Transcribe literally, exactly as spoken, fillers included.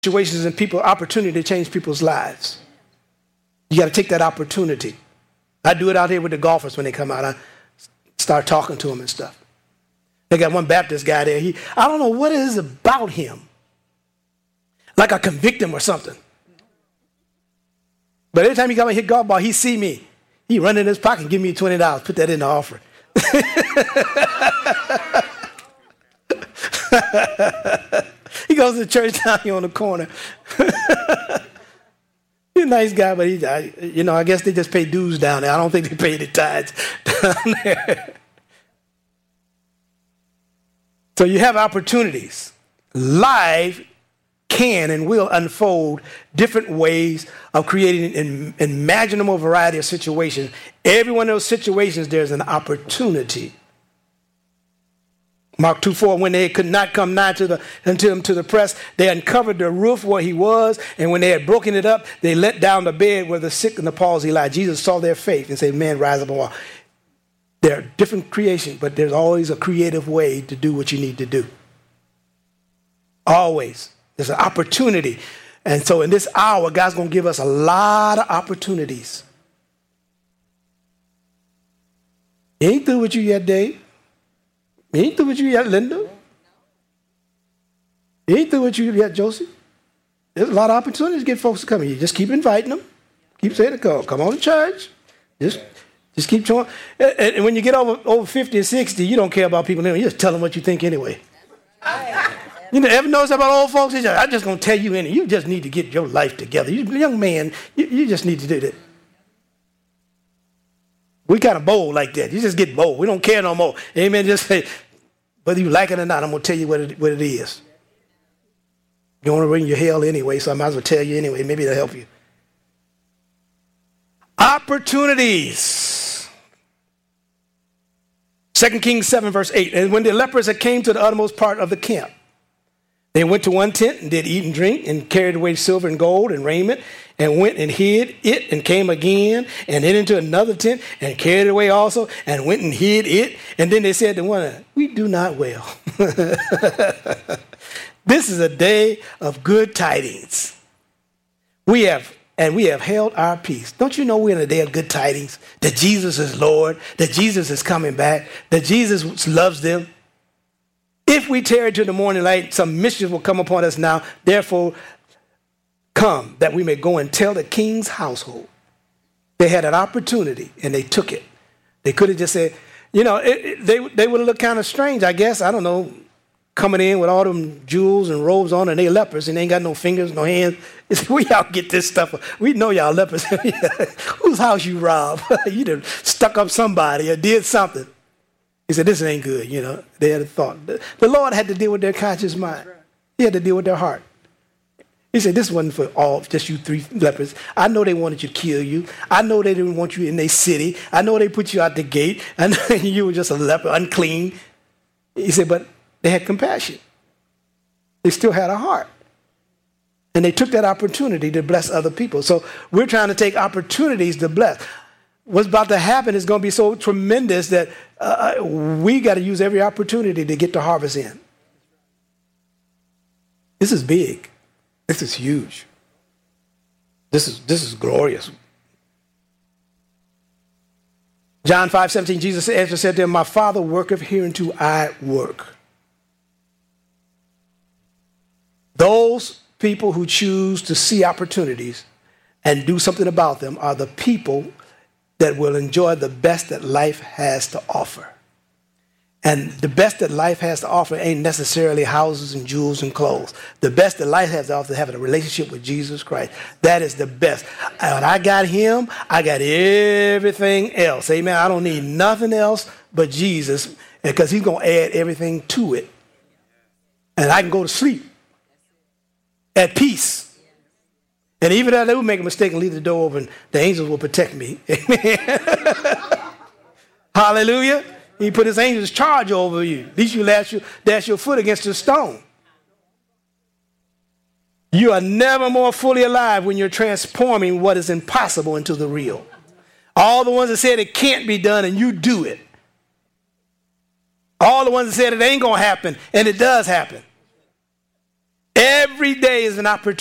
situations and people opportunity to change people's lives. You got to take that opportunity. I do it out here with the golfers when they come out. I start talking to them and stuff. They got one Baptist guy there. He, I don't know what it is about him. Like I convict him or something. But every time he come and hit golf ball, he see me. He run in his pocket and give me twenty dollars. Put that in the offering. He goes to church down here on the corner. He's a nice guy, but he, I, you know, I guess they just pay dues down there. I don't think they pay the tithes down there. So you have opportunities. Life can and will unfold different ways of creating an imaginable variety of situations. Every one of those situations, there's an opportunity. Mark two four, when they could not come nigh to the unto him to the press, they uncovered the roof where he was, and when they had broken it up, they let down the bed where the sick and the palsy lie. Jesus saw their faith and said, man, rise up and walk. There are different creations, but there's always a creative way to do what you need to do. Always. There's an opportunity. And so in this hour, God's going to give us a lot of opportunities. He ain't through with you yet, Dave. He ain't through with you yet, Linda. He ain't through with you yet, Josie. There's a lot of opportunities to get folks to come here. You just keep inviting them. Keep saying, come, come on to church. Just, just keep showing. And, and when you get over, over fifty or sixty, you don't care about people anyway. You just tell them what you think anyway. You know, ever notice about old folks? Just, I'm just going to tell you anything. You just need to get your life together. You young man, you, you just need to do that. We kind of bold like that. You just get bold. We don't care no more. Amen. Just say, whether you like it or not, I'm going to tell you what it, what it is. You want to bring your hell anyway, so I might as well tell you anyway. Maybe it'll help you. Opportunities. Second Kings seven, verse eight. And when the lepers had came to the uttermost part of the camp, they went to one tent and did eat and drink and carried away silver and gold and raiment and went and hid it and came again and hid into another tent and carried it away also and went and hid it. And then they said to one, we do not well. This is a day of good tidings. We have, and we have held our peace. Don't you know we're in a day of good tidings? That Jesus is Lord, that Jesus is coming back, that Jesus loves them. If we tarry to the morning light, some mischief will come upon us now. Therefore, come that we may go and tell the king's household. They had an opportunity and they took it. They could have just said, you know, it, it, they, they would have looked kind of strange, I guess. I don't know, coming in with all them jewels and robes on and they lepers and they ain't got no fingers, no hands. It's, where y'all get this stuff? We know y'all lepers. Whose house you robbed? You done stuck up somebody or did something. He said, this ain't good, you know. They had a thought. The Lord had to deal with their conscious mind. He had to deal with their heart. He said, this wasn't for all, just you three lepers. I know they wanted to kill you. I know they didn't want you in their city. I know they put you out the gate. I know you were just a leper, unclean. He said, but they had compassion. They still had a heart. And they took that opportunity to bless other people. So we're trying to take opportunities to bless. What's about to happen is going to be so tremendous that uh, we got to use every opportunity to get the harvest in. This is big. This is huge. This is this is glorious. John five seventeen, Jesus answered said to him, my Father worketh hereunto I work. Those people who choose to see opportunities and do something about them are the people that will enjoy the best that life has to offer. And the best that life has to offer ain't necessarily houses and jewels and clothes. The best that life has to offer is having a relationship with Jesus Christ. That is the best. When I got him, I got everything else. Amen. I don't need nothing else but Jesus because he's going to add everything to it. And I can go to sleep at peace. And even if they would make a mistake and leave the door open, the angels will protect me. Amen. Hallelujah. He put his angels charge over you. At least you dash your, dash your foot against a stone. You are never more fully alive when you're transforming what is impossible into the real. All the ones that said it can't be done and you do it. All the ones that said it ain't going to happen and it does happen. Every day is an opportunity.